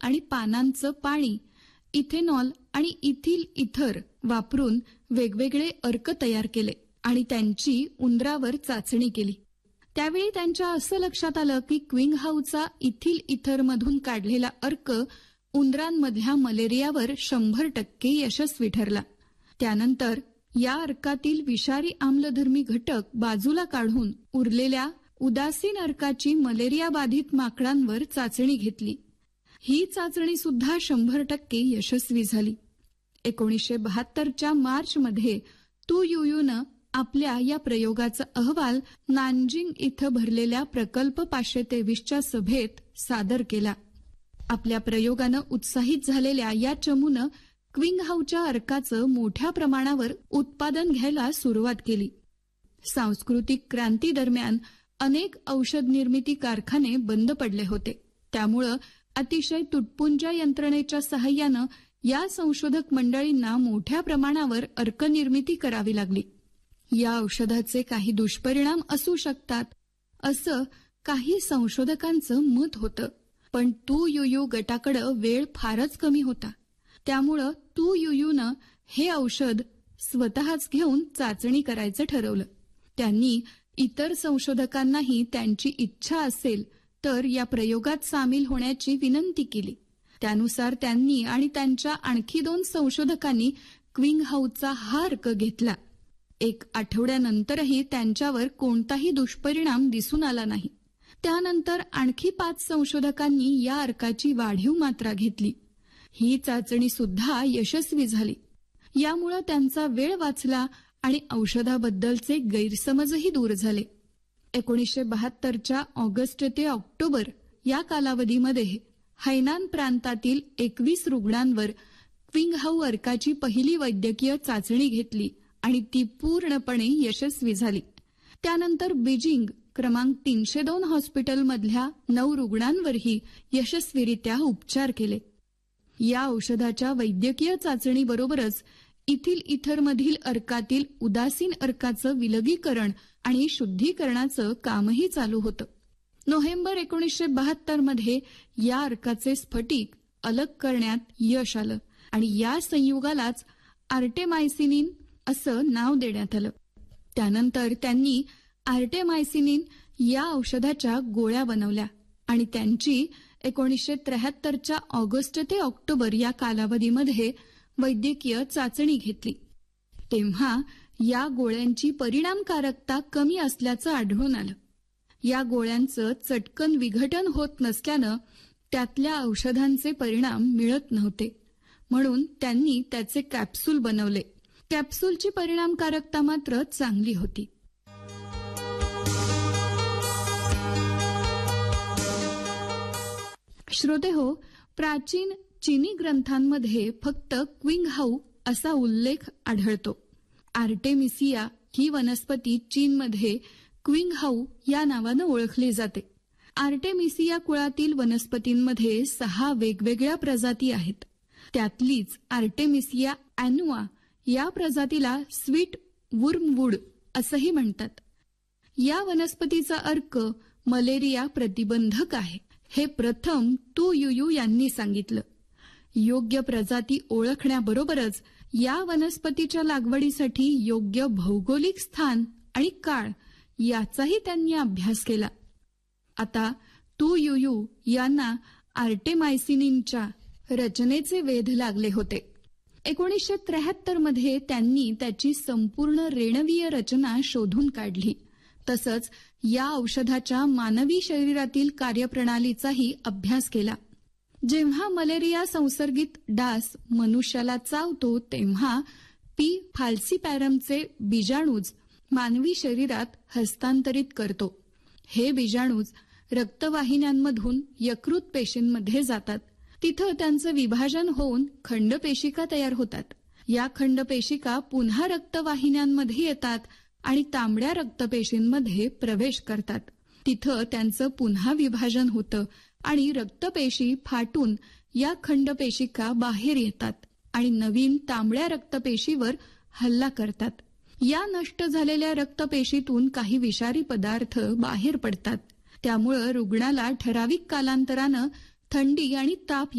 आणि पानांचं पाणी, इथेनॉल आणि इथिल इथर वापरून वेगवेगळे अर्क तयार केले आणि त्यांची उंदरावर चाचणी केली. त्यावेळी त्यांच्या असं लक्षात आलं की क्विंगहाऊचा इथिल इथरमधून काढलेला अर्क उंदरांमधल्या मलेरियावर 100% यशस्वी ठरला. त्यानंतर या अर्कातील विषारी आम्लधर्मी घटक बाजूला काढून उरलेल्या उदासीन अर्काची मलेरिया बाधित माकडांवर चाचणी घेतली. ही चाचणी सुद्धा 100% यशस्वी झाली. 1972च्या मार्चमध्ये तू युयूनं आपल्या या प्रयोगाचा अहवाल नानजिंग इथं भरलेल्या प्रकल्प 523च्या सभेत सादर केला. आपल्या प्रयोगानं उत्साहित झालेल्या या चमूनं क्विंगहाऊच्या अर्काचं मोठ्या प्रमाणावर उत्पादन घ्यायला सुरुवात केली. सांस्कृतिक क्रांती दरम्यान अनेक औषध निर्मिती कारखाने बंद पडले होते. त्यामुळं अतिशय तुटपुंज्या यंत्रणेच्या सहाय्यानं या संशोधक मंडळींना मोठ्या प्रमाणावर अर्कनिर्मिती करावी लागली. या औषधाचे काही दुष्परिणाम असू शकतात असं काही संशोधकांचं मत होतं. पण तू युयू गटाकडे वेळ फारच कमी होता. त्यामुळं तू युयूनं हे औषध स्वतःच घेऊन चाचणी करायचं ठरवलं. त्यांनी इतर संशोधकांनाही त्यांची इच्छा असेल तर या प्रयोगात सामील होण्याची विनंती केली. त्यानुसार त्यांनी आणि त्यांच्या आणखी 2 संशोधकांनी क्विंगहाऊचा हा अर्क घेतला. 1 आठवड्यानंतरही त्यांच्यावर कोणताही दुष्परिणाम दिसून आला नाही. त्यानंतर आणखी 5 संशोधकांनी या अर्काची वाढीव मात्रा घेतली. ही चाचणी सुद्धा यशस्वी झाली. यामुळे त्यांचा वेळ वाचला आणि औषधाबद्दलचे गैरसमजही दूर झाले. 1972च्या ऑगस्ट ते ऑक्टोबर या कालावधीमध्ये हैनान प्रांतातील 21 रुग्णांवर क्विंगहाऊ अर्काची पहिली वैद्यकीय चाचणी घेतली आणि ती पूर्णपणे यशस्वी झाली. त्यानंतर बीजिंग क्रमांक 302 हॉस्पिटलमधल्या 9 रुग्णांवरही यशस्वीरित्या उपचार केले. या औषधाच्या वैद्यकीय चाचणीबरोबरच इथिल इथरमधील अर्कातील उदासीन अर्काचं विलगीकरण आणि शुद्धीकरणाचं कामही चालू होतं. नोव्हेंबर 1972मध्ये या अर्काचे स्फटिक अलग करण्यात यश आलं आणि या संयुगालाच आर्टेमायसिनिन असं नाव देण्यात आलं. त्यानंतर त्यांनी आर्टेमायसिनिन या औषधाच्या गोळ्या बनवल्या आणि त्यांची 1973च्या ऑगस्ट ते ऑक्टोबर या कालावधीमध्ये वैद्यकीय चाचणी घेतली. तेव्हा या गोळ्यांची परिणामकारकता कमी असल्याचं आढळून आलं. या गोळ्यांचं चटकन विघटन होत नसल्यानं त्यातल्या औषधांचे परिणाम मिळत नव्हते. म्हणून त्यांनी त्याचे कॅप्सूल बनवले. कॅप्सूलची परिणामकारकता मात्र चांगली होती. श्रोतेहो, प्राचीन चीनी ग्रंथांमध्ये फक्त क्विंगहाऊ असा उल्लेख आढळतो. आर्टेमिसिया ही वनस्पती चीनमध्ये क्विंगहाऊ या नावानं ओळखली जाते. आर्टेमिसिया कुळातील वनस्पतींमध्ये 6 वेगवेगळ्या प्रजाती आहेत. त्यातलीच आर्टेमिसिया ॲन्युआ या प्रजातीला स्वीट वुर्मवूड असंही म्हणतात. या वनस्पतीचा अर्क मलेरिया प्रतिबंधक आहे. हे प्रथम तू युयू यांनी सांगितलं. योग्य प्रजाती ओळखण्याबरोबरच या वनस्पतीच्या लागवडीसाठी योग्य भौगोलिक स्थान आणि काळ याचाही त्यांनी अभ्यास केला. आता तू युयू यांना आर्टेमायसिनिनच्या रचनेचे वेध लागले होते. 1973मध्ये त्यांनी त्याची संपूर्ण रेणवीय रचना शोधून काढली. तसंच या औषधाच्या मानवी शरीरातील कार्यप्रणालीचाही अभ्यास केला. जेव्हा मलेरिया संसर्गित डास मनुष्याला चावतो तेव्हा पी फाल्सीपॅरमचे बीजाणूज मानवी शरीरात हस्तांतरित करतो. हे बीजाणूज रक्तवाहिन्यांमधून यकृत पेशींमध्ये जातात. तिथं त्यांचं विभाजन होऊन खंडपेशिका तयार होतात. या खंडपेशिका पुन्हा रक्तवाहिन्यांमध्ये येतात आणि तांबड्या रक्तपेशींमध्ये प्रवेश करतात. तिथं त्यांचं पुन्हा विभाजन होतं आणि रक्तपेशी फाटून या खंडपेशिका बाहेर येतात आणि नवीन तांबड्या रक्तपेशीवर हल्ला करतात. या नष्ट झालेल्या रक्तपेशीतून काही विषारी पदार्थ बाहेर पडतात. त्यामुळे रुग्णाला ठराविक कालांतरानं थंडी आणि ताप